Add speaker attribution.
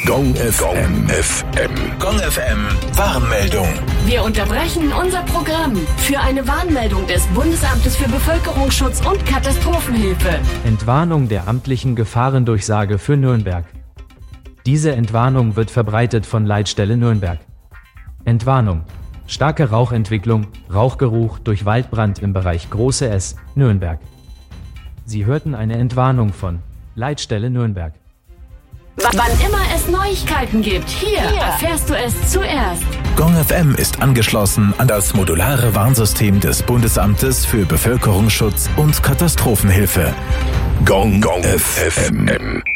Speaker 1: Gong FM. Gong FM Warnmeldung.
Speaker 2: Wir unterbrechen unser Programm für eine Warnmeldung des Bundesamtes für Bevölkerungsschutz und Katastrophenhilfe.
Speaker 3: Entwarnung der amtlichen Gefahrendurchsage für Nürnberg. Diese Entwarnung wird verbreitet von Leitstelle Nürnberg. Entwarnung. Starke Rauchentwicklung, Rauchgeruch durch Waldbrand im Bereich Große S, Nürnberg. Sie hörten eine Entwarnung von Leitstelle Nürnberg.
Speaker 2: Wann immer es Neuigkeiten gibt, hier erfährst du es zuerst.
Speaker 1: Gong FM ist angeschlossen an das modulare Warnsystem des Bundesamtes für Bevölkerungsschutz und Katastrophenhilfe. Gong FM.